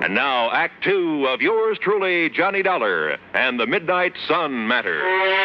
And now, Act Two of yours truly, Johnny Dollar, and the Midnight Sun Matter.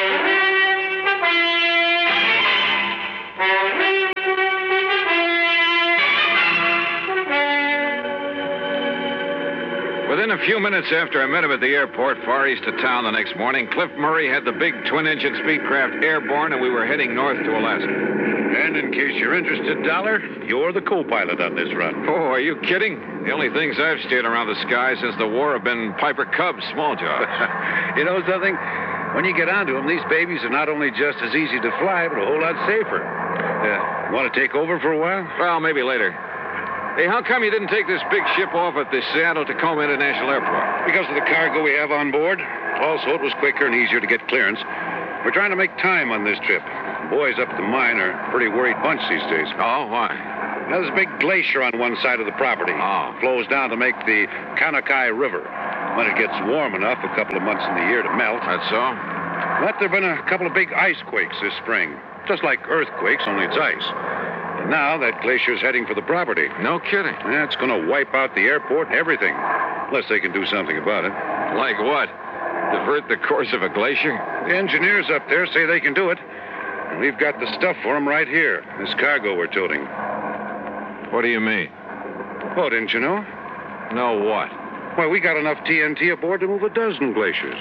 Within a few minutes after I met him at the airport, far east of town the next morning, Cliff Murray had the big twin-engine Speedcraft airborne, and we were heading north to Alaska. And in case you're interested, Dollar, you're the co-pilot on this run. Oh, are you kidding? The only things I've steered around the sky since the war have been Piper Cubs, small jobs. You know something? When you get onto them, these babies are not only just as easy to fly, but a whole lot safer. Want to take over for a while? Well, maybe later. Hey, how come you didn't take this big ship off at the Seattle-Tacoma International Airport? Because of the cargo we have on board. Also, it was quicker and easier to get clearance. We're trying to make time on this trip. Boys up at the mine are a pretty worried bunch these days. Oh, why? There's a big glacier on one side of the property. Oh. Flows down to make the Kanakai River. When it gets warm enough, a couple of months in the year to melt. That's so? But there have been a couple of big ice quakes this spring. Just like earthquakes, only it's ice. And now that glacier's heading for the property. No kidding. Yeah, it's going to wipe out the airport and everything. Unless they can do something about it. Like what? Divert the course of a glacier? The engineers up there say they can do it. And we've got the stuff for them right here. This cargo we're toting. What do you mean? Oh, didn't you know? No what? Why, we got enough TNT aboard to move a dozen glaciers.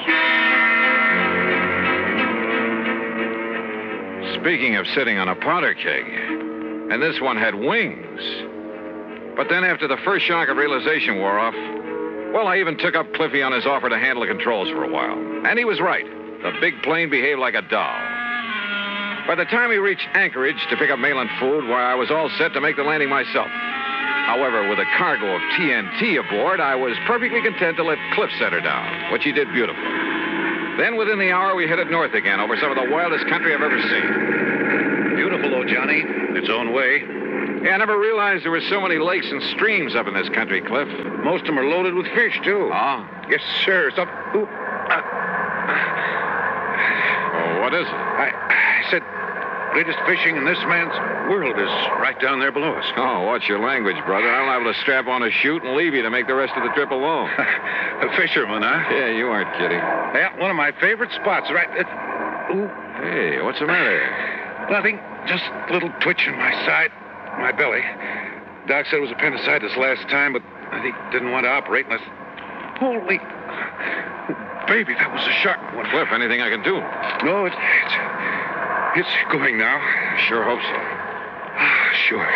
Speaking of sitting on a powder keg, and this one had wings. But then after the first shock of realization wore off, well, I even took up Cliffy on his offer to handle the controls for a while. And he was right. The big plane behaved like a doll. By the time we reached Anchorage to pick up mail and food, where I was all set to make the landing myself. However, with a cargo of TNT aboard, I was perfectly content to let Cliff set her down, which he did beautifully. Then within the hour, we headed north again over some of the wildest country I've ever seen. Beautiful, though, Johnny. Its own way. Yeah, I never realized there were so many lakes and streams up in this country, Cliff. Most of them are loaded with fish, too. Oh? Yes, sir. Oh, what is it? I said, greatest fishing in this man's world is right down there below us. Oh, what's your language, brother? I'm liable to strap on a chute and leave you to make the rest of the trip alone. A fisherman, huh? Yeah, you aren't kidding. Yeah, one of my favorite spots, right? Ooh. Hey, what's the matter? Nothing. Just a little twitch in my side, my belly. Doc said it was appendicitis last time, but he didn't want to operate unless... Holy... Baby, that was a sharp one. Cliff, anything I can do? No, it's going now. Sure hope so. Sure.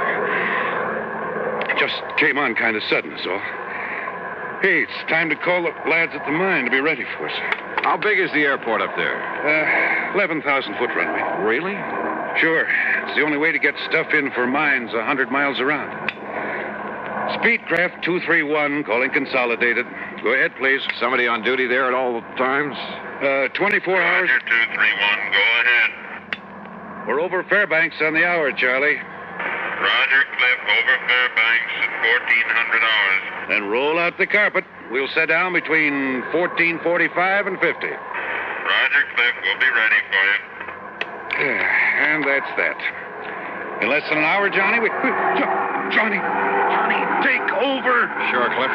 It just came on kind of sudden, so. Hey, it's time to call the lads at the mine to be ready for us. How big is the airport up there? 11,000-foot runway. Really? Sure. It's the only way to get stuff in for mines 100 miles around. Speedcraft 231, calling Consolidated. Go ahead, please. Somebody on duty there at all times? 24 hours. Roger, 231, go ahead. We're over Fairbanks on the hour, Charlie. Roger, Cliff, over Fairbanks at 1400 hours. Then roll out the carpet. We'll set down between 14:45 and 50. Roger, Cliff, we'll be ready for you. And that's that. In less than an hour, Johnny, Johnny, take over. Sure, Cliff.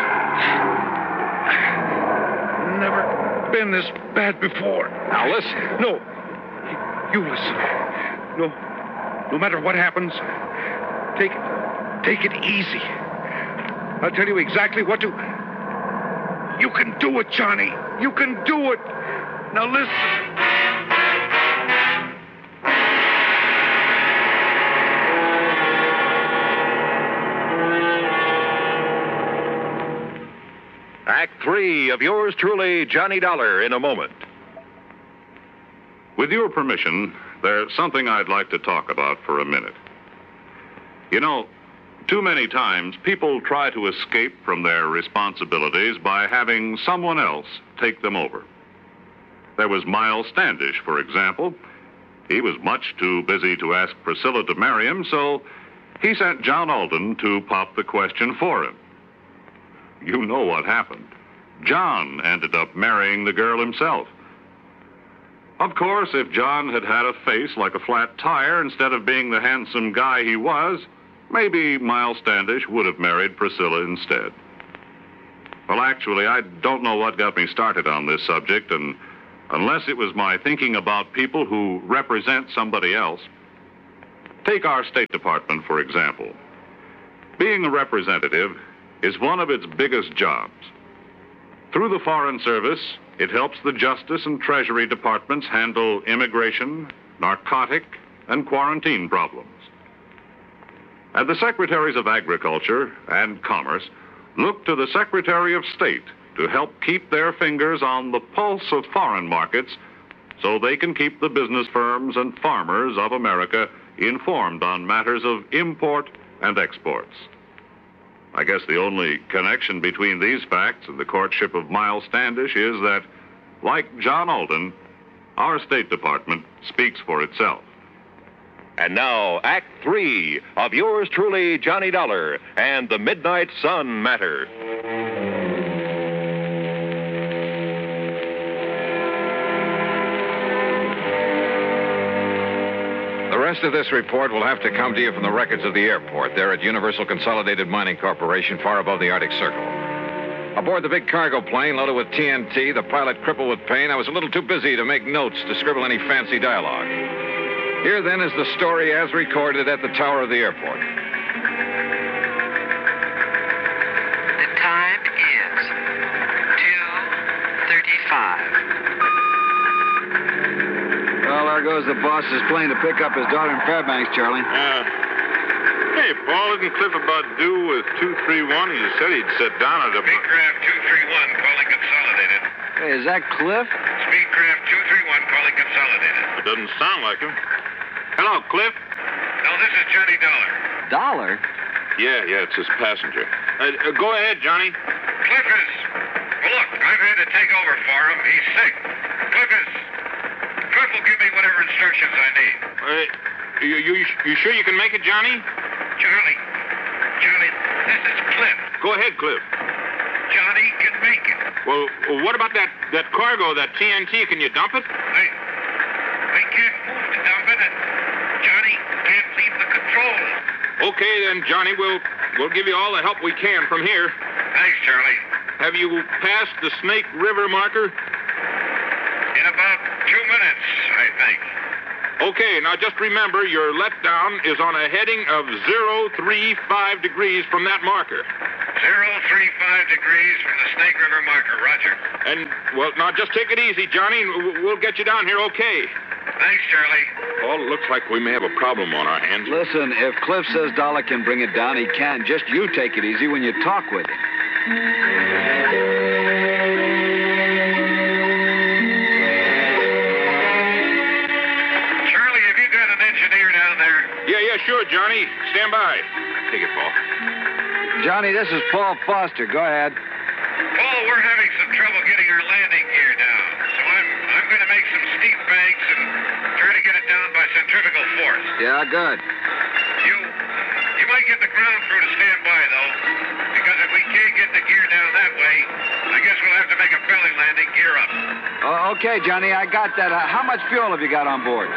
Never been this bad before. Now listen. No. You listen. No matter what happens, take it easy. I'll tell you exactly what to... You can do it, Johnny. You can do it. Now listen. Act Three of yours truly, Johnny Dollar, in a moment. With your permission, there's something I'd like to talk about for a minute. You know, too many times people try to escape from their responsibilities by having someone else take them over. There was Miles Standish, for example. He was much too busy to ask Priscilla to marry him, so he sent John Alden to pop the question for him. You know what happened. John ended up marrying the girl himself. Of course, if John had had a face like a flat tire instead of being the handsome guy he was, maybe Miles Standish would have married Priscilla instead. Well, actually, I don't know what got me started on this subject, and unless it was my thinking about people who represent somebody else. Take our State Department, for example. Being a representative is one of its biggest jobs. Through the Foreign Service, it helps the Justice and Treasury Departments handle immigration, narcotic, and quarantine problems. And the Secretaries of Agriculture and Commerce look to the Secretary of State to help keep their fingers on the pulse of foreign markets so they can keep the business firms and farmers of America informed on matters of import and exports. I guess the only connection between these facts and the courtship of Miles Standish is that, like John Alden, our State Department speaks for itself. And now, Act 3 of yours truly, Johnny Dollar, and the Midnight Sun Matter. The rest of this report will have to come to you from the records of the airport there at Universal Consolidated Mining Corporation, far above the Arctic Circle. Aboard the big cargo plane loaded with TNT, the pilot crippled with pain, I was a little too busy to make notes to scribble any fancy dialogue. Here, then, is the story as recorded at the tower of the airport. The time is 2:35. Well, there goes the boss's plane to pick up his daughter in Fairbanks, Charlie. Hey, Paul, isn't Cliff about due with 231? He said he'd sit down at a... Speedcraft 231 calling Consolidated. Hey, is that Cliff? Speedcraft 231 calling Consolidated. It doesn't sound like him. Hello, Cliff? No, this is Johnny Dollar. Dollar? Yeah, it's his passenger. Go ahead, Johnny. Cliff is... Well, look, I've had to take over for him. He's sick. Cliff will give me whatever instructions I need. You sure you can make it, Johnny? Johnny, this is Cliff. Go ahead, Cliff. Johnny can make it. Well, what about that cargo, that TNT? Can you dump it? I can't move to dump it, and Johnny can't leave the controls. Okay, then, Johnny, we'll give you all the help we can from here. Thanks, Charlie. Have you passed the Snake River marker? In about 2 minutes, I think. Okay, now just remember your letdown is on a heading of 035 degrees from that marker. 035 degrees from the Snake River marker, Roger. And, well, now just take it easy, Johnny, and we'll get you down here okay. Thanks, Charlie. Paul, it looks like we may have a problem on our hands. Listen, if Cliff says Dollar can bring it down, he can. Just you take it easy when you talk with him. Charlie, have you got an engineer down there? Yeah, sure, Johnny. Stand by. Take it, Paul. Johnny, this is Paul Foster. Go ahead. Paul, we're having some trouble getting our landing gear down. So I'm going to make some steep banks and try to get it down by centrifugal force. Yeah, good. You might get the ground crew to stand by, though, because if we can't get the gear down that way, I guess we'll have to make a belly landing gear up. Okay, Johnny, I got that. How much fuel have you got on board?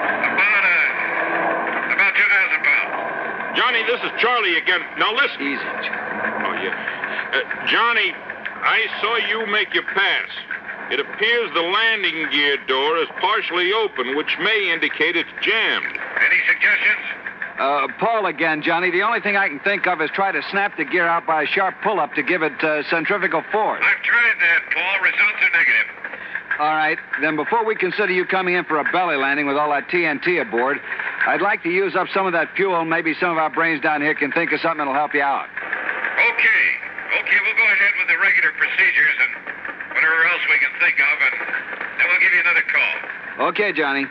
About 2,000 pounds. Johnny, this is Charlie again. Now listen. Easy. Oh, yeah. Johnny, I saw you make your pass. It appears the landing gear door is partially open, which may indicate it's jammed. Any suggestions? Paul again, Johnny. The only thing I can think of is try to snap the gear out by a sharp pull-up to give it centrifugal force. I've tried that, Paul. Results are negative. All right. Then before we consider you coming in for a belly landing with all that TNT aboard, I'd like to use up some of that fuel. Maybe some of our brains down here can think of something that'll help you out. Okay, we'll go ahead with the regular procedures and whatever else we can think of, and then we'll give you another call. Okay, Johnny.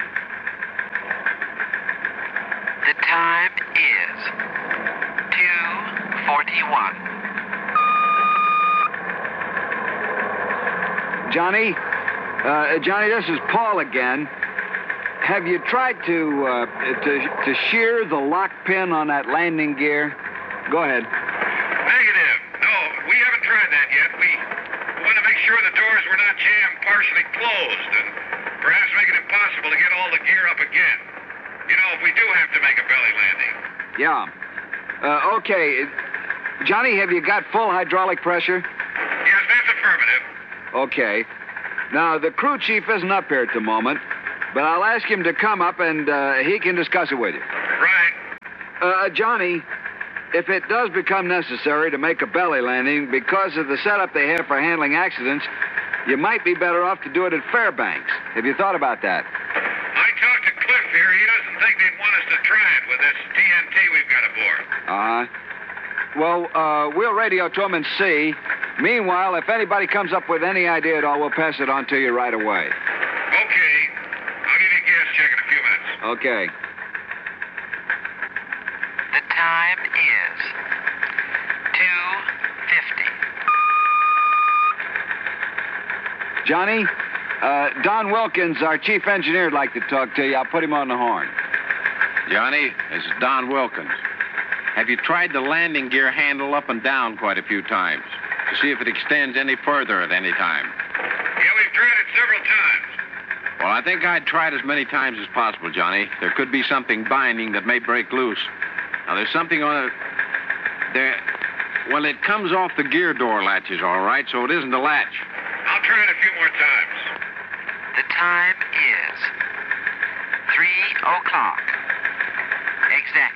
The time is 2:41. Johnny, this is Paul again. Have you tried to shear the lock pin on that landing gear? Go ahead. Negative. No, we haven't tried that yet. We want to make sure the doors were not jammed partially closed and perhaps make it impossible to get all the gear up again. You know, if we do have to make a belly landing. Yeah. Okay. Johnny, have you got full hydraulic pressure? Affirmative. Okay. Now, the crew chief isn't up here at the moment, but I'll ask him to come up and he can discuss it with you. Right. Johnny, if it does become necessary to make a belly landing because of the setup they have for handling accidents, you might be better off to do it at Fairbanks. Have you thought about that? I talked to Cliff here. He doesn't think they'd want us to try it with this TNT we've got aboard. Well, we'll radio to him and see. Meanwhile, if anybody comes up with any idea at all, we'll pass it on to you right away. Okay. I'll give you a gas check in a few minutes. Okay. The time is 2:50. Johnny, Don Wilkins, our chief engineer, would like to talk to you. I'll put him on the horn. Johnny, this is Don Wilkins. Have you tried the landing gear handle up and down quite a few times to see if it extends any further at any time? Yeah, we've tried it several times. Well, I think I'd try it as many times as possible, Johnny. There could be something binding that may break loose. Now, there's something on it. Well, it comes off the gear door latches, all right, so it isn't a latch. I'll try it a few more times. The time is 3 o'clock. Exactly.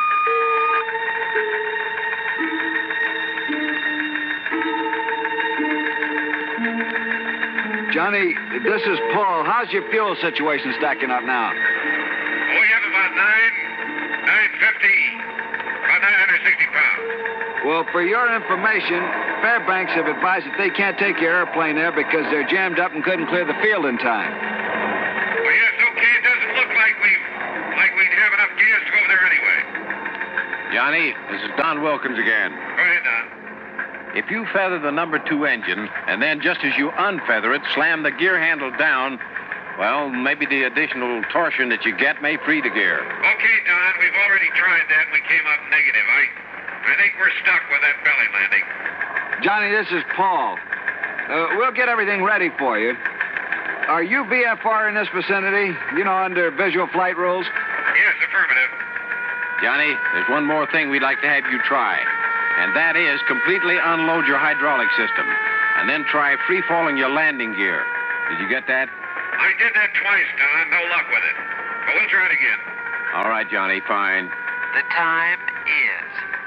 Johnny, this is Paul. How's your fuel situation stacking up now? Oh, we have about 950, about 960 pounds. Well, for your information, Fairbanks have advised that they can't take your airplane there because they're jammed up and couldn't clear the field in time. Well, yes, okay. It doesn't look like we'd have enough gas to go over there anyway. Johnny, this is Don Wilkins again. Go ahead, Don. If you feather the number 2 engine, and then just as you unfeather it, slam the gear handle down, well, maybe the additional torsion that you get may free the gear. Okay, Don, we've already tried that and we came up negative. I think we're stuck with that belly landing. Johnny, this is Paul. We'll get everything ready for you. Are you VFR in this vicinity? You know, under visual flight rules? Yes, affirmative. Johnny, there's one more thing we'd like to have you try, and that is completely unload your hydraulic system, and then try free-falling your landing gear. Did you get that? I did that twice, Don. No luck with it. But we'll try it again. All right, Johnny, fine. The time is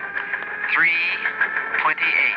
3:28.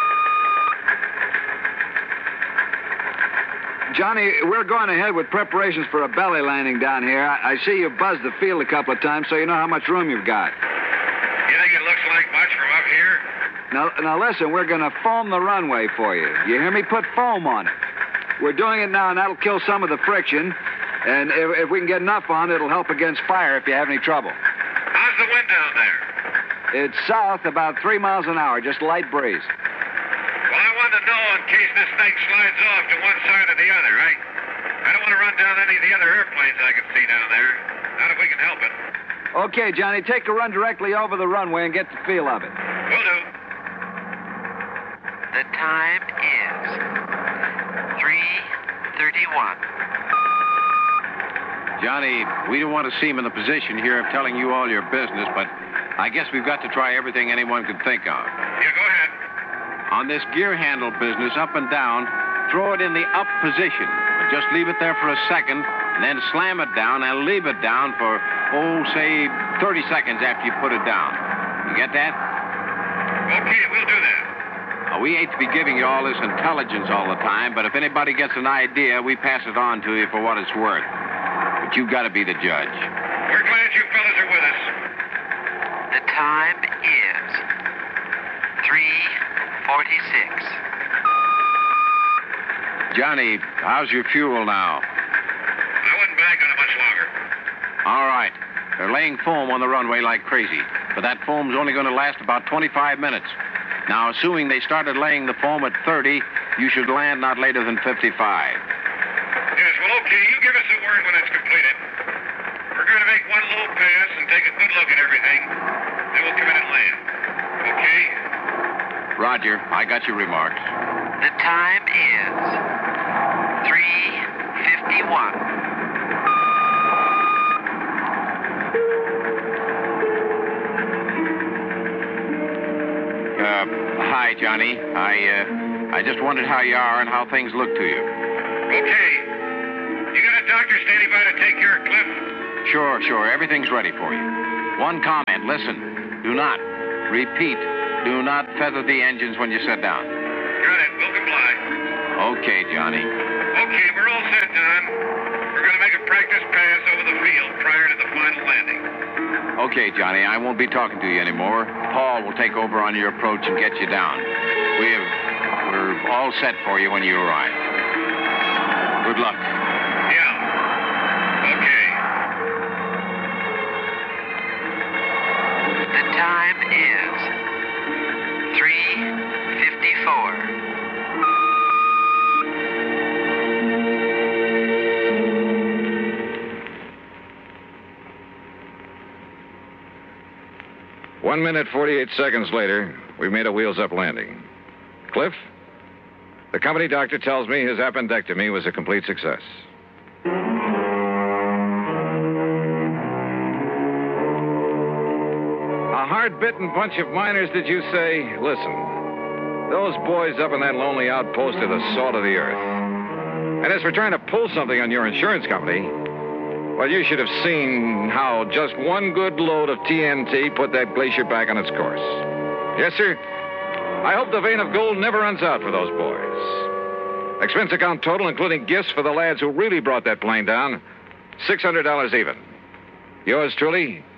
Johnny, we're going ahead with preparations for a belly landing down here. I see you buzzed the field a couple of times, so you know how much room you've got. You think it looks like much from up here? Now listen, we're going to foam the runway for you. You hear me? Put foam on it. We're doing it now, and that'll kill some of the friction. And if we can get enough on, it'll help against fire if you have any trouble. How's the wind down there? It's south about 3 miles an hour, just light breeze. Well, I wanted to know in case this thing slides off to one side or the other. I don't want to run down any of the other airplanes I can see down there. Not if we can help it. Okay, Johnny, take a run directly over the runway and get the feel of it. Will do. The time is 3:31. Johnny, we don't want to seem in the position here of telling you all your business, but I guess we've got to try everything anyone could think of. Yeah, go ahead. On this gear handle business, up and down, throw it in the up position, but just leave it there for a second, and then slam it down and leave it down for, say 30 seconds after you put it down. You get that? Okay, we'll do that. We hate to be giving you all this intelligence all the time, but if anybody gets an idea, we pass it on to you for what it's worth. But you've got to be the judge. We're glad you fellas are with us. The time is 3:46. Johnny, how's your fuel now? I wouldn't bank on it much longer. All right. They're laying foam on the runway like crazy, but that foam's only going to last about 25 minutes. Now, assuming they started laying the foam at 30, you should land not later than 55. Yes, well, okay. You give us a word when it's completed. We're going to make one low pass and take a good look at everything. Then we'll come in and land. Okay? Roger. I got your remarks. The time is 3:51. Hi, Johnny. I just wondered how you are and how things look to you. Okay. You got a doctor standing by to take care of Cliff? Sure. Everything's ready for you. One comment, listen. Do not, repeat, do not feather the engines when you sit down. Got it. We'll comply. Okay, Johnny. Okay, we're all set, Don. We're going to make a practice pass over the field prior to the final landing. Okay, Johnny, I won't be talking to you anymore. Paul will take over on your approach and get you down. We're all set for you when you arrive. Good luck. Yeah. Okay. The time is 3:54. One minute, 48 seconds later, we made a wheels-up landing. Cliff? The company doctor tells me his appendectomy was a complete success. A hard-bitten bunch of miners, did you say? Listen, those boys up in that lonely outpost are the salt of the earth. And as for trying to pull something on your insurance company, well, you should have seen how just one good load of TNT put that glacier back on its course. Yes, sir. I hope the vein of gold never runs out for those boys. Expense account total, including gifts for the lads who really brought that plane down, $600 even. Yours truly,